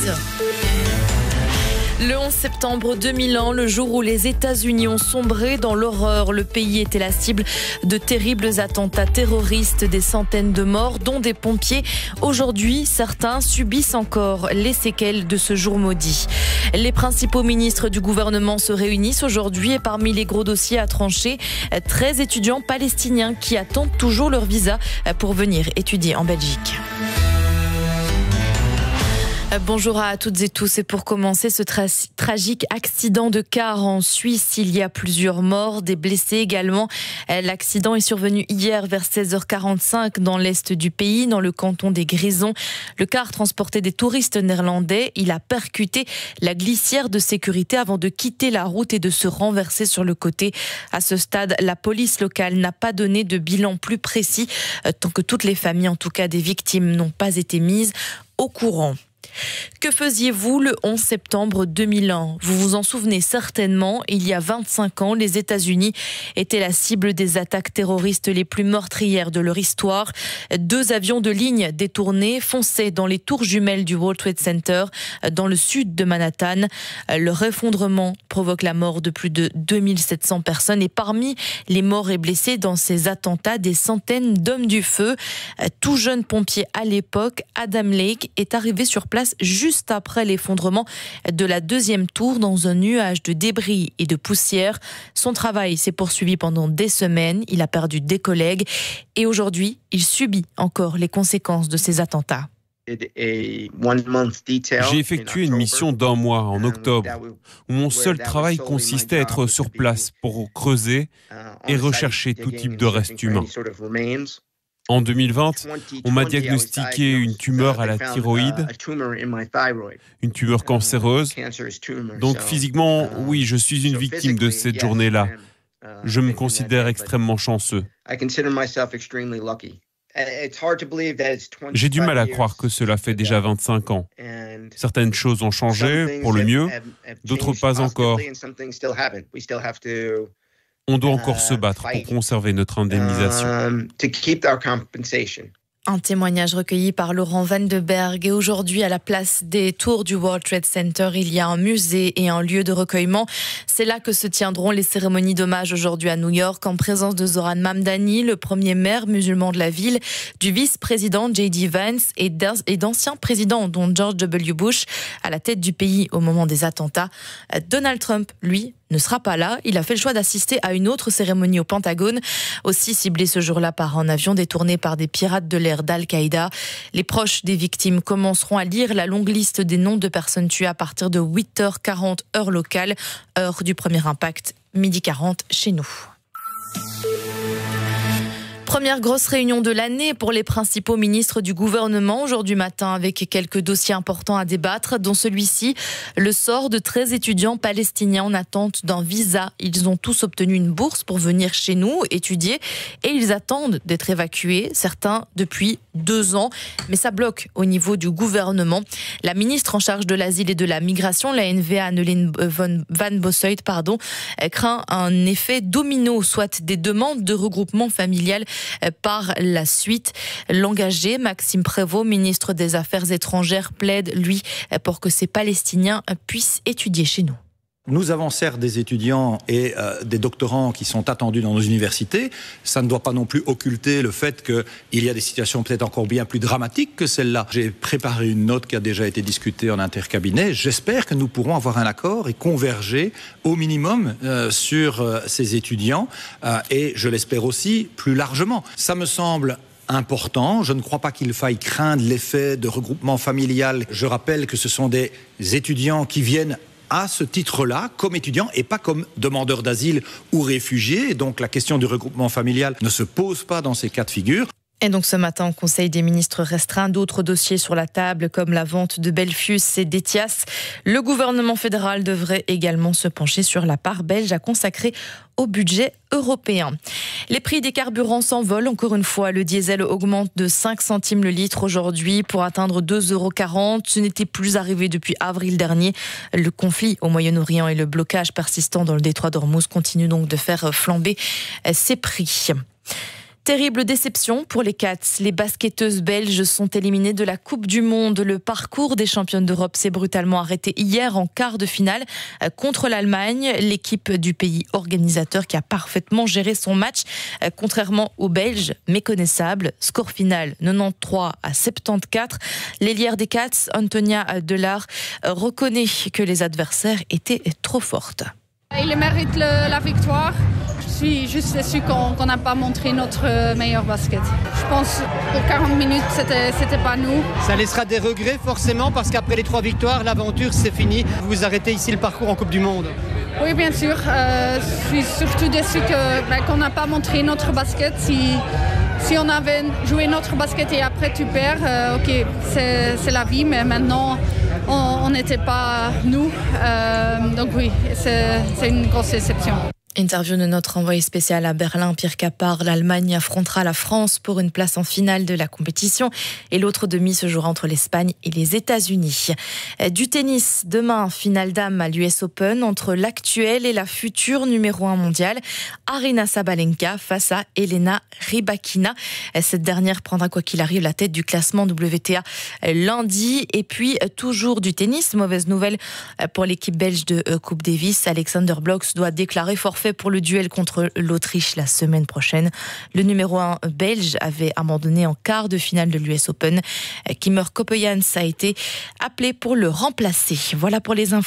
Le 11 septembre 2001, le jour où les États-Unis ont sombré dans l'horreur, le pays était la cible de terribles attentats terroristes, des centaines de morts, dont des pompiers. Aujourd'hui, certains subissent encore les séquelles de ce jour maudit. Les principaux ministres du gouvernement se réunissent aujourd'hui et parmi les gros dossiers à trancher, 13 étudiants palestiniens qui attendent toujours leur visa pour venir étudier en Belgique. Bonjour à toutes et tous. Et pour commencer, ce tragique accident de car en Suisse, il y a plusieurs morts, des blessés également. L'accident est survenu hier vers 16h45 dans l'est du pays, dans le canton des Grisons. Le car transportait des touristes néerlandais. Il a percuté la glissière de sécurité avant de quitter la route et de se renverser sur le côté. À ce stade, la police locale n'a pas donné de bilan plus précis, tant que toutes les familles, en tout cas des victimes, n'ont pas été mises au courant. Que faisiez-vous le 11 septembre 2001 ? Vous vous en souvenez certainement, il y a 25 ans, les États-Unis étaient la cible des attaques terroristes les plus meurtrières de leur histoire. 2 avions de ligne détournés fonçaient dans les tours jumelles du World Trade Center, dans le sud de Manhattan. Leur effondrement provoque la mort de plus de 2700 personnes et parmi les morts et blessés dans ces attentats, des centaines d'hommes du feu. Tout jeune pompier à l'époque, Adam Lake, est arrivé sur place juste après l'effondrement de la 2e tour dans un nuage de débris et de poussière. Son travail s'est poursuivi pendant des semaines. Il a perdu des collègues et aujourd'hui, il subit encore les conséquences de ces attentats. J'ai effectué une mission d'1 mois en octobre, où mon seul travail consistait à être sur place pour creuser et rechercher tout type de restes humains. En 2020, on m'a diagnostiqué une tumeur à la thyroïde, une tumeur cancéreuse. Donc physiquement, oui, je suis une victime de cette journée-là. Je me considère extrêmement chanceux. J'ai du mal à croire que cela fait déjà 25 ans. Certaines choses ont changé pour le mieux, d'autres pas encore. On doit encore se battre pour conserver notre indemnisation. Un témoignage recueilli par Laurent Van de Berg. Et aujourd'hui, à la place des tours du World Trade Center, il y a un musée et un lieu de recueillement. C'est là que se tiendront les cérémonies d'hommage aujourd'hui à New York, en présence de Zoran Mamdani, le premier maire musulman de la ville, du vice-président J.D. Vance et d'anciens présidents, dont George W. Bush, à la tête du pays au moment des attentats. Donald Trump, lui, ne sera pas là. Il a fait le choix d'assister à une autre cérémonie au Pentagone, aussi ciblée ce jour-là par un avion détourné par des pirates de l'air d'Al-Qaïda. Les proches des victimes commenceront à lire la longue liste des noms de personnes tuées à partir de 8h40 heure locale, heure du premier impact, 12h40 chez nous. Première grosse réunion de l'année pour les principaux ministres du gouvernement aujourd'hui matin avec quelques dossiers importants à débattre, dont celui-ci, le sort de 13 étudiants palestiniens en attente d'un visa. Ils ont tous obtenu une bourse pour venir chez nous étudier et ils attendent d'être évacués, certains depuis 2 ans. Mais ça bloque au niveau du gouvernement. La ministre en charge de l'asile et de la migration, la NVA, Anneleen Van Bossuyt, craint un effet domino, soit des demandes de regroupement familial par la suite. L'engagé, Maxime Prévost, ministre des Affaires étrangères, plaide, lui, pour que ces Palestiniens puissent étudier chez nous. Nous avons certes des étudiants et des doctorants qui sont attendus dans nos universités. Ça ne doit pas non plus occulter le fait qu'il y a des situations peut-être encore bien plus dramatiques que celle-là. J'ai préparé une note qui a déjà été discutée en intercabinet. J'espère que nous pourrons avoir un accord et converger au minimum sur ces étudiants et je l'espère aussi plus largement. Ça me semble important. Je ne crois pas qu'il faille craindre l'effet de regroupement familial. Je rappelle que ce sont des étudiants qui viennent à ce titre-là, comme étudiants et pas comme demandeurs d'asile ou réfugiés. Donc la question du regroupement familial ne se pose pas dans ces cas de figure. Et donc ce matin, au Conseil des ministres restreint, d'autres dossiers sur la table, comme la vente de Belfius et d'Etias. Le gouvernement fédéral devrait également se pencher sur la part belge à consacrer au budget européen. Les prix des carburants s'envolent encore une fois. Le diesel augmente de 5 centimes le litre aujourd'hui pour atteindre 2,40 €. Ce n'était plus arrivé depuis avril dernier. Le conflit au Moyen-Orient et le blocage persistant dans le détroit d'Ormuz continuent donc de faire flamber ces prix. Terrible déception pour les Cats. Les basketteuses belges sont éliminées de la Coupe du Monde. Le parcours des championnes d'Europe s'est brutalement arrêté hier en quart de finale contre l'Allemagne. L'équipe du pays organisateur qui a parfaitement géré son match, contrairement aux Belges, méconnaissables. Score final 93-74. L'ailière des Cats, Antonia Delard, reconnaît que les adversaires étaient trop fortes. Ils méritent la victoire. Je suis juste déçue qu'on n'a pas montré notre meilleur basket. Je pense qu'aux 40 minutes, c'était pas nous. Ça laissera des regrets forcément parce qu'après les 3 victoires, l'aventure c'est fini. Vous arrêtez ici le parcours en Coupe du Monde. Oui, bien sûr. Je suis surtout déçue qu'on n'a pas montré notre basket. Si on avait joué notre basket et après tu perds, ok, c'est la vie, mais maintenant on n'était pas nous. Donc oui, c'est une grosse déception. Interview de notre envoyé spécial à Berlin, Pierre Capard. L'Allemagne affrontera la France pour une place en finale de la compétition et l'autre demi se jouera entre l'Espagne et les États-Unis. Du tennis, demain, finale dames à l'US Open entre l'actuelle et la future numéro 1 mondiale, Aryna Sabalenka face à Elena Rybakina. Cette dernière prendra quoi qu'il arrive la tête du classement WTA lundi. Et puis, toujours du tennis, mauvaise nouvelle pour l'équipe belge de Coupe Davis. Alexander Blocks doit déclarer forfait pour le duel contre l'Autriche la semaine prochaine. Le numéro 1 belge avait abandonné en quart de finale de l'US Open. Kimmer Coppejans a été appelé pour le remplacer. Voilà pour les infos.